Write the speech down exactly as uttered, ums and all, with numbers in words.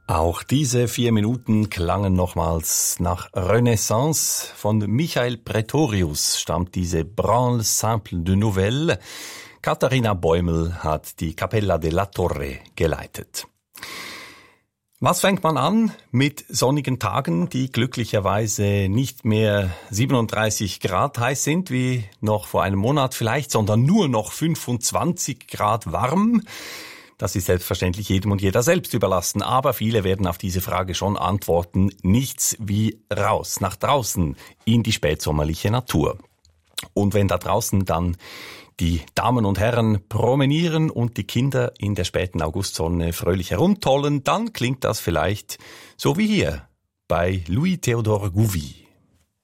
Auch diese vier Minuten klangen nochmals nach Renaissance. Von Michael Pretorius stammt diese Branle Simple de Nouvelle. Katharina Bäumel hat die Cappella della Torre geleitet. Was fängt man an mit sonnigen Tagen, die glücklicherweise nicht mehr siebenunddreißig Grad heiß sind, wie noch vor einem Monat vielleicht, sondern nur noch fünfundzwanzig Grad warm? Das ist selbstverständlich jedem und jeder selbst überlassen, aber viele werden auf diese Frage schon antworten, nichts wie raus, nach draußen, in die spätsommerliche Natur. Und wenn da draußen dann die Damen und Herren promenieren und die Kinder in der späten Augustsonne fröhlich herumtollen, dann klingt das vielleicht so wie hier bei Louis Théodore Gouvy.